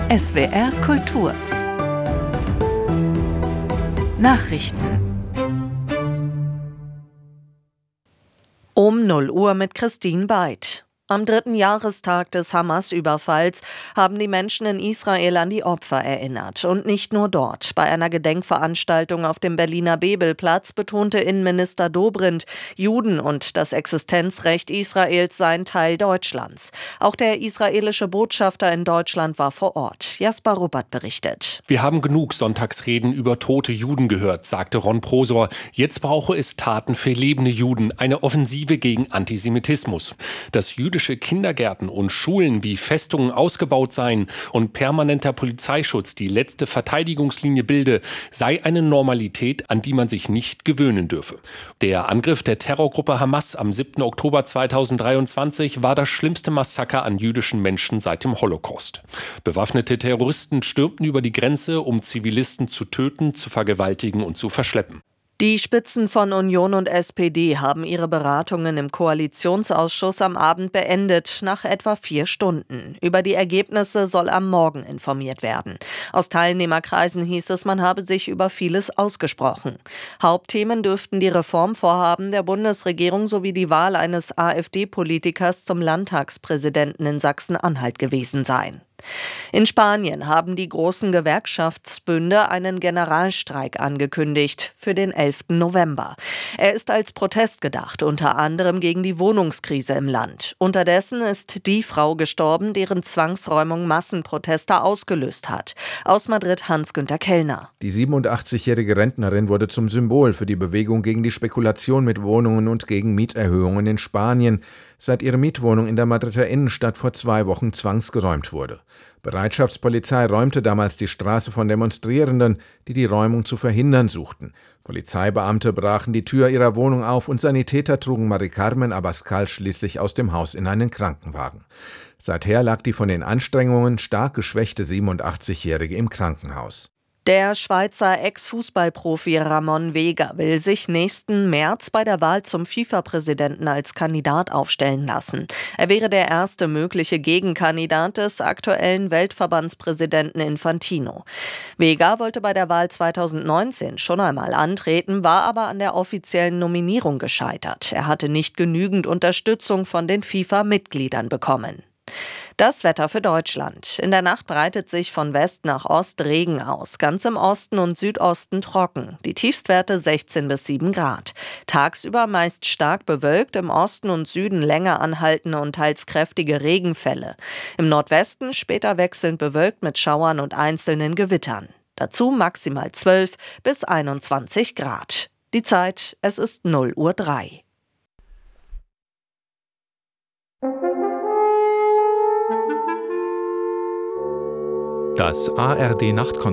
SWR Kultur Nachrichten Um 0 Uhr mit Christine Beid. Am 3. Jahrestag des Hamas-Überfalls haben die Menschen in Israel an die Opfer erinnert. Und nicht nur dort. Bei einer Gedenkveranstaltung auf dem Berliner Bebelplatz betonte Innenminister Dobrindt, Juden und das Existenzrecht Israels seien Teil Deutschlands. Auch der israelische Botschafter in Deutschland war vor Ort. Jasper Ruppert berichtet. Wir haben genug Sonntagsreden über tote Juden gehört, sagte Ron Prosor. Jetzt brauche es Taten für lebende Juden, eine Offensive gegen Antisemitismus. Dass jüdische Kindergärten und Schulen wie Festungen ausgebaut seien und permanenter Polizeischutz die letzte Verteidigungslinie bilde, sei eine Normalität, an die man sich nicht gewöhnen dürfe. Der Angriff der Terrorgruppe Hamas am 7. Oktober 2023 war das schlimmste Massaker an jüdischen Menschen seit dem Holocaust. Bewaffnete Terroristen stürmten über die Grenze, um Zivilisten zu töten, zu vergewaltigen und zu verschleppen. Die Spitzen von Union und SPD haben ihre Beratungen im Koalitionsausschuss am Abend beendet, nach etwa 4 Stunden. Über die Ergebnisse soll am Morgen informiert werden. Aus Teilnehmerkreisen hieß es, man habe sich über vieles ausgesprochen. Hauptthemen dürften die Reformvorhaben der Bundesregierung sowie die Wahl eines AfD-Politikers zum Landtagspräsidenten in Sachsen-Anhalt gewesen sein. In Spanien haben die großen Gewerkschaftsbünde einen Generalstreik angekündigt für den 11. November. Er ist als Protest gedacht, unter anderem gegen die Wohnungskrise im Land. Unterdessen ist die Frau gestorben, deren Zwangsräumung Massenproteste ausgelöst hat. Aus Madrid Hans-Günther Kellner. Die 87-jährige Rentnerin wurde zum Symbol für die Bewegung gegen die Spekulation mit Wohnungen und gegen Mieterhöhungen in Spanien, seit ihre Mietwohnung in der Madrider Innenstadt vor 2 Wochen zwangsgeräumt wurde. Bereitschaftspolizei räumte damals die Straße von Demonstrierenden, die die Räumung zu verhindern suchten. Polizeibeamte brachen die Tür ihrer Wohnung auf und Sanitäter trugen Mari Carmen Abascal schließlich aus dem Haus in einen Krankenwagen. Seither lag die von den Anstrengungen stark geschwächte 87-Jährige im Krankenhaus. Der Schweizer Ex-Fußballprofi Ramon Vega will sich nächsten März bei der Wahl zum FIFA-Präsidenten als Kandidat aufstellen lassen. Er wäre der erste mögliche Gegenkandidat des aktuellen Weltverbandspräsidenten Infantino. Vega wollte bei der Wahl 2019 schon einmal antreten, war aber an der offiziellen Nominierung gescheitert. Er hatte nicht genügend Unterstützung von den FIFA-Mitgliedern bekommen. Das Wetter für Deutschland. In der Nacht breitet sich von West nach Ost Regen aus. Ganz im Osten und Südosten trocken. Die Tiefstwerte 16 bis 7 Grad. Tagsüber meist stark bewölkt, im Osten und Süden länger anhaltende und teils kräftige Regenfälle. Im Nordwesten später wechselnd bewölkt mit Schauern und einzelnen Gewittern. Dazu maximal 12 bis 21 Grad. Die Zeit, es ist 0:03 Uhr. Das ARD Nachtkonzert